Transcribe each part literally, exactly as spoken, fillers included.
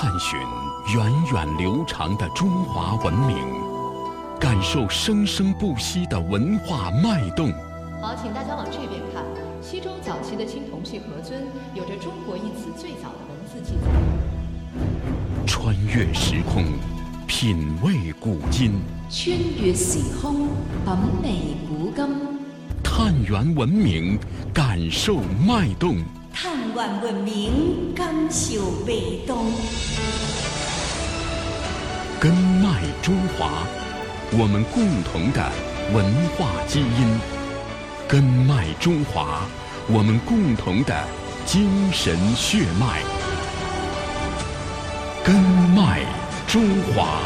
探寻源远流长的中华文明，感受生生不息的文化脉动。 好，请大家往这边看。西周早期的青铜器盒尊有着中国一词最早的文字记载。 穿越时空，品味古今。 穿越時空，品味古今。 探源文明，感受脉動。 探源文明，感受脈動。 根脉中華，我們共同的文化基因。根脉中華，我們共同的精神血脈。根脉中華。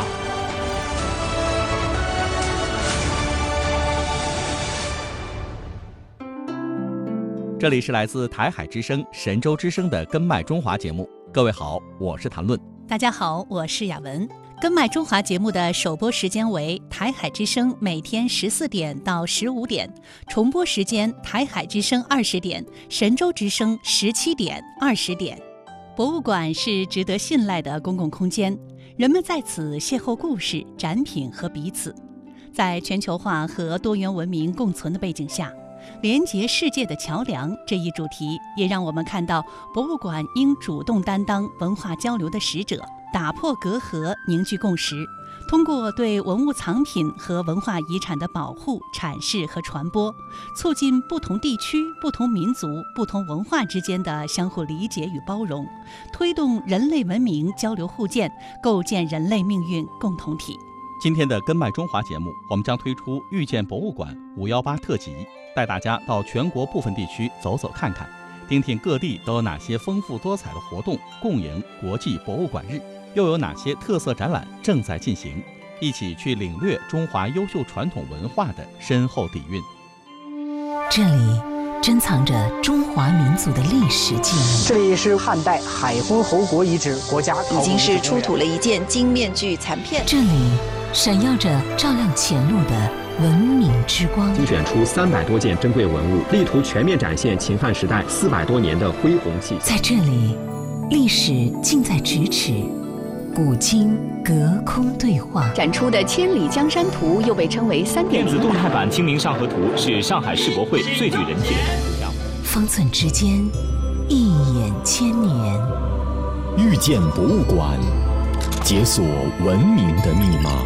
这里是来自台海之声、神州之声的根脉中华节目。各位好，我是谭论。 大家好，我是雅文。根脉中华节目的首播时间为台海之声每天十四点到十五点，重播时间台海之声二十点，神州之声十七点、二十点。博物馆是值得信赖的公共空间，人们在此邂逅故事、展品和彼此。在全球化和多元文明共存的背景下，连结世界的桥梁这一主题也让我们看到博物馆应主动担当文化交流的使者，打破隔阂，凝聚共识，通过对文物藏品和文化遗产的保护、阐释和传播，促进不同地区、不同民族、不同文化之间的相互理解与包容，推动人类文明交流互鉴，构建人类命运共同体。 今天的根脉中华节目，我们将推出遇见博物馆五一八特辑，带大家到全国部分地区走走看看，听听各地都有哪些丰富多彩的活动共迎国际博物馆日，又有哪些特色展览正在进行，一起去领略中华优秀传统文化的深厚底蕴。 这里珍藏着中华民族的历史记忆。 这里是汉代海昏侯国遗址国家考古已经是出土了一件金面具残片。 这里闪耀着照亮前路的文明之光， 精选出三百多件珍贵文物，力图全面展现秦汉时代四百多年的恢弘气象。 在这里，历史近在咫尺，古今隔空对话。 展出的《千里江山图》又被称为三点零电子动态版《清明上河图》是上海世博会最具人气的展图项目。 方寸之间，一眼千年。 遇见博物馆，解锁文明的密码。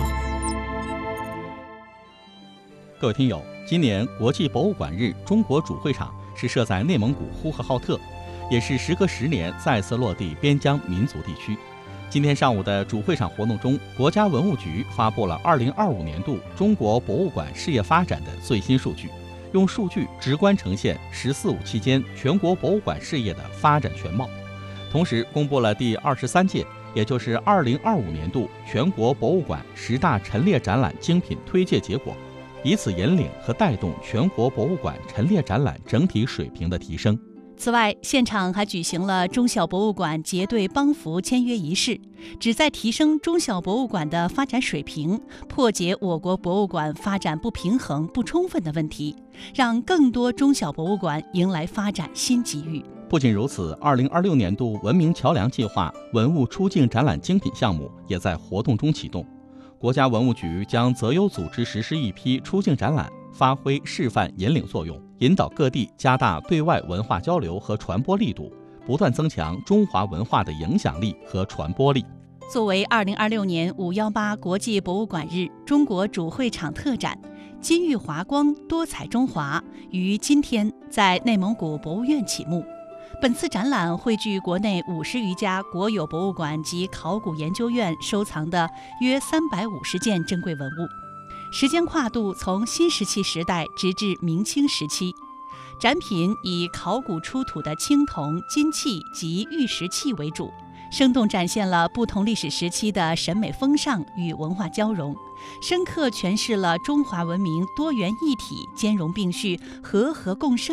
各位听友，今年国际博物馆日中国主会场是设在内蒙古呼和浩特，也是时隔十年再次落地边疆民族地区。今天上午的主会场活动中，国家文物局发布了二零二五年度中国博物馆事业发展的最新数据，用数据直观呈现“十四五”期间全国博物馆事业的发展全貌，同时公布了第二十三届，也就是二零二五年度全国博物馆十大陈列展览精品推介结果，以此引领和带动全国博物馆陈列展览整体水平的提升。 此外，现场还举行了中小博物馆结对帮扶签约仪式，旨在提升中小博物馆的发展水平，破解我国博物馆发展不平衡不充分的问题，让更多中小博物馆迎来发展新机遇。 不仅如此，二零二六年度文明桥梁计划文物出境展览精品项目也在活动中启动。国家文物局将择优组织实施一批出境展览，发挥示范引领作用，引导各地加大对外文化交流和传播力度，不断增强中华文化的影响力和传播力。 作为二零二六年五一八国际博物馆日中国主会场特展“金玉华光，多彩中华”于今天在内蒙古博物院启幕。本次展览汇聚国内五十余家国有博物馆及考古研究院收藏的约三百五十件珍贵文物，时间跨度从新石器时代直至明清时期。展品以考古出土的青铜、金器及玉石器为主，生动展现了不同历史时期的审美风尚与文化交融，深刻诠释了中华文明多元一体、兼容并蓄、和合共生